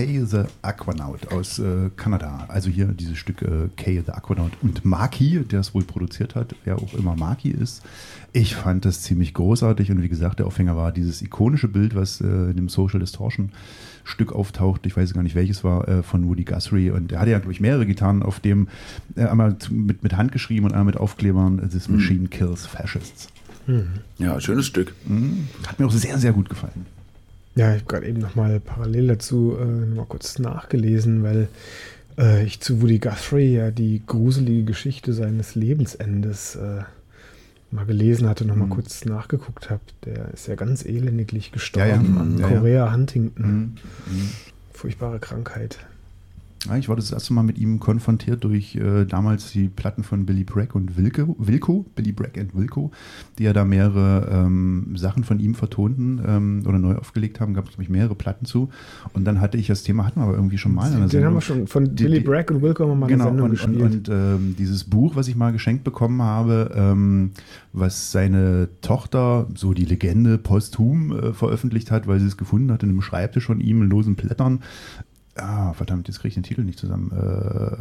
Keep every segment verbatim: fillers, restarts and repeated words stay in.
Kay the Aquanaut aus äh, Kanada. Also hier dieses Stück äh, Kay the Aquanaut und Marky, der es wohl produziert hat, wer auch immer Marky ist. Ich fand das ziemlich großartig und wie gesagt, der Aufhänger war dieses ikonische Bild, was äh, in dem Social Distortion Stück auftaucht, ich weiß gar nicht welches war, äh, von Woody Guthrie und er hatte ja, glaube ich, mehrere Gitarren, auf dem äh, einmal mit, mit Hand geschrieben und einmal mit Aufklebern, This Machine Kills Fascists. Mhm. Ja, schönes Stück. Mhm. Hat mir auch sehr, sehr gut gefallen. Ja, ich habe gerade eben nochmal parallel dazu äh, mal kurz nachgelesen, weil äh, ich zu Woody Guthrie ja die gruselige Geschichte seines Lebensendes äh, mal gelesen hatte, nochmal mhm. kurz nachgeguckt habe. Der ist ja ganz elendiglich gestorben ja, ja. an ja, Chorea ja. Huntington. Mhm. Mhm. Furchtbare Krankheit. Ja, ich war das erste Mal mit ihm konfrontiert durch äh, damals die Platten von Billy Bragg und Wilco, Wilco, Billy Bragg and Wilco, die ja da mehrere ähm, Sachen von ihm vertonten ähm, oder neu aufgelegt haben. Gab es, glaube ich, mehrere Platten zu. Und dann hatte ich das Thema, hatten wir aber irgendwie schon mal in einer Den Sendung. haben wir schon, von die, Billy die, Bragg und Wilco haben wir mal genau, eine Sendung und, gespielt. Und, und ähm, dieses Buch, was ich mal geschenkt bekommen habe, ähm, was seine Tochter, so die Legende, posthum äh, veröffentlicht hat, weil sie es gefunden hat in einem Schreibtisch von ihm in losen Blättern. Ah, verdammt, jetzt kriege ich den Titel nicht zusammen. Äh,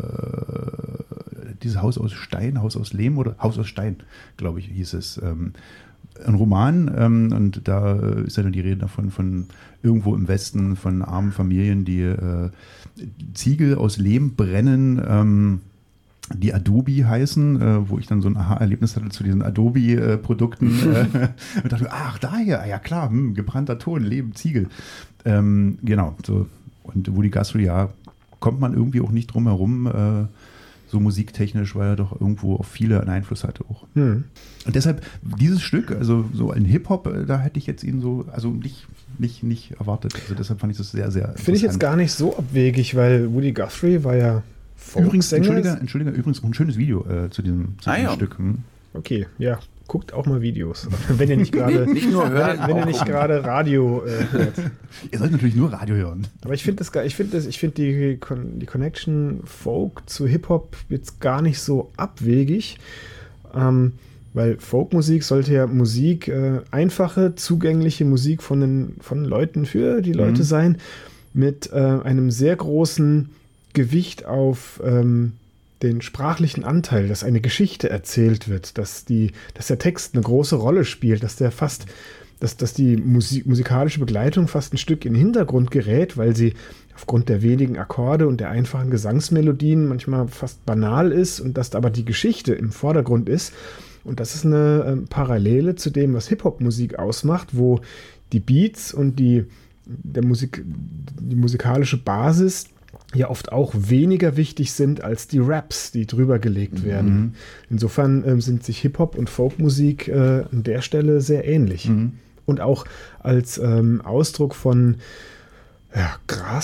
dieses Haus aus Stein, Haus aus Lehm oder Haus aus Stein, glaube ich, hieß es. Ähm, ein Roman ähm, und da ist ja dann die Rede davon, von irgendwo im Westen, von armen Familien, die äh, Ziegel aus Lehm brennen, ähm, die Adobe heißen, äh, wo ich dann so ein Aha-Erlebnis hatte zu diesen Adobe-Produkten äh, und dachte, ach, daher, ja klar, hm, gebrannter Ton, Lehm, Ziegel. Ähm, genau, so. Und Woody Guthrie, ja, kommt man irgendwie auch nicht drum herum, äh, so musiktechnisch, weil er doch irgendwo auf viele einen Einfluss hatte auch. Hm. Und deshalb dieses Stück, also so ein Hip-Hop, äh, da hätte ich jetzt ihn so, also nicht, nicht, nicht erwartet. Also deshalb fand ich das sehr, sehr Finde ich jetzt gar nicht so abwegig, weil Woody Guthrie war ja Übrigens, Folksänger. Entschuldiger, Entschuldiger, übrigens auch ein schönes Video äh, zu diesem, zu ah, diesem ja. Stück. Hm. Okay, ja. Guckt auch mal Videos. Wenn ihr nicht gerade nicht nur hören, wenn, wenn ihr nicht gerade Radio äh, hört. Ihr sollt natürlich nur Radio hören. Aber ich finde das ich finde das, ich finde die, die Connection Folk zu Hip-Hop jetzt gar nicht so abwegig. Ähm, weil Folkmusik sollte ja Musik, äh, einfache, zugängliche Musik von den von Leuten für die Leute mhm. sein, mit äh, einem sehr großen Gewicht auf ähm, den sprachlichen Anteil, dass eine Geschichte erzählt wird, dass, die, dass der Text eine große Rolle spielt, dass der fast, dass, dass die Musik, musikalische Begleitung fast ein Stück in den Hintergrund gerät, weil sie aufgrund der wenigen Akkorde und der einfachen Gesangsmelodien manchmal fast banal ist und dass aber die Geschichte im Vordergrund ist. Und das ist eine äh, Parallele zu dem, was Hip-Hop-Musik ausmacht, wo die Beats und die, der Musik, die musikalische Basis ja oft auch weniger wichtig sind als die Raps, die drüber gelegt werden. Mhm. Insofern ähm, sind sich Hip-Hop und Folkmusik äh, an der Stelle sehr ähnlich. Mhm. Und auch als ähm, Ausdruck von ja,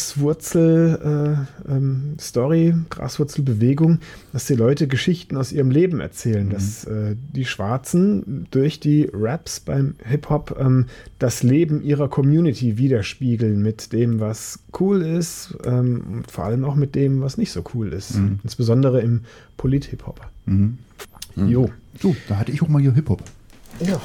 Graswurzel-Story, äh, ähm, Graswurzelbewegung, dass die Leute Geschichten aus ihrem Leben erzählen, mhm. dass äh, die Schwarzen durch die Raps beim Hip-Hop ähm, das Leben ihrer Community widerspiegeln mit dem, was cool ist, ähm, und vor allem auch mit dem, was nicht so cool ist. Mhm. Insbesondere im Polit-Hip-Hop. Mhm. Jo. So, da hatte ich auch mal hier Hip-Hop. Ja.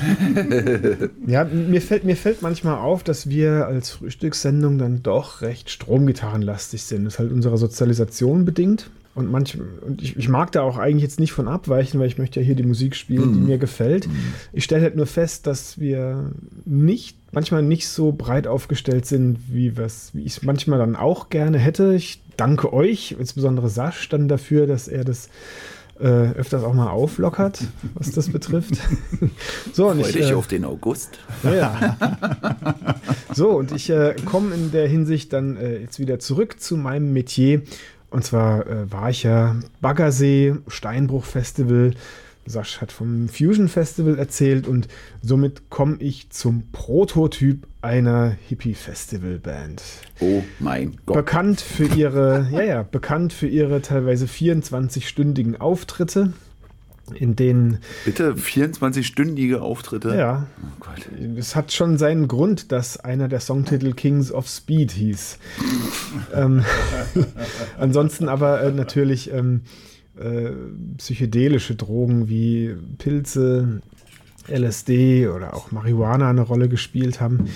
ja, mir fällt, mir fällt manchmal auf, dass wir als Frühstückssendung dann doch recht stromgitarrenlastig sind. Das ist halt unserer Sozialisation bedingt. Und, manch, und ich, ich mag da auch eigentlich jetzt nicht von abweichen, weil ich möchte ja hier die Musik spielen, mm. die mir gefällt. Mm. Ich stelle halt nur fest, dass wir nicht, manchmal nicht so breit aufgestellt sind, wie, was, wie ich es manchmal dann auch gerne hätte. Ich danke euch, insbesondere Sasch, dann dafür, dass er das Äh, öfters auch mal auflockert, was das betrifft. So, und Freu ich dich äh, auf den August. Ja, ja. So, und ich äh, komme in der Hinsicht dann äh, jetzt wieder zurück zu meinem Metier. Und zwar äh, war ich ja Baggersee, Steinbruch-Festival. Sasch hat vom Fusion Festival erzählt und somit komme ich zum Prototyp einer Hippie-Festival-Band. Oh mein Gott. Bekannt für ihre, ja, ja, bekannt für ihre teilweise vierundzwanzig-stündigen Auftritte, in denen... Bitte, vierundzwanzig-stündige Auftritte? Ja. Oh Gott. Es hat schon seinen Grund, dass einer der Songtitel Kings of Speed hieß. ähm, ansonsten aber äh, natürlich... Ähm, Äh, psychedelische Drogen wie Pilze, L S D oder auch Marihuana eine Rolle gespielt haben.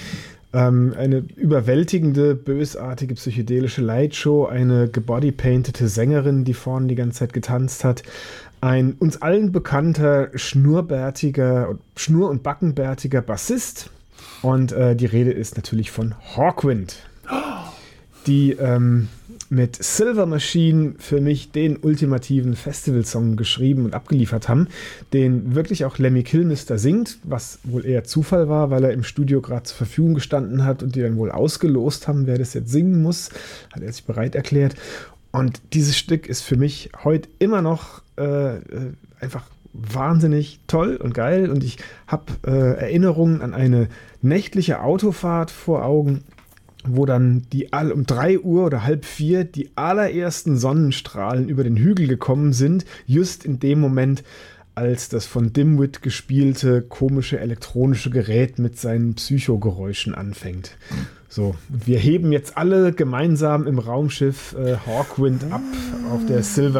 Ähm, eine überwältigende, bösartige, psychedelische Lightshow, eine gebodypaintete Sängerin, die vorne die ganze Zeit getanzt hat, ein uns allen bekannter, schnurrbärtiger, schnur- und backenbärtiger Bassist und äh, die Rede ist natürlich von Hawkwind, die ähm, mit Silver Machine für mich den ultimativen Festivalsong geschrieben und abgeliefert haben, den wirklich auch Lemmy Kilmister singt, was wohl eher Zufall war, weil er im Studio gerade zur Verfügung gestanden hat und die dann wohl ausgelost haben, wer das jetzt singen muss, hat er sich bereit erklärt. Und dieses Stück ist für mich heute immer noch äh, einfach wahnsinnig toll und geil und ich habe äh, Erinnerungen an eine nächtliche Autofahrt vor Augen, wo dann die all um drei Uhr oder halb vier die allerersten Sonnenstrahlen über den Hügel gekommen sind, just in dem Moment, als das von Dimwit gespielte komische elektronische Gerät mit seinen Psychogeräuschen anfängt. So, wir heben jetzt alle gemeinsam im Raumschiff äh, Hawkwind ab auf der Silver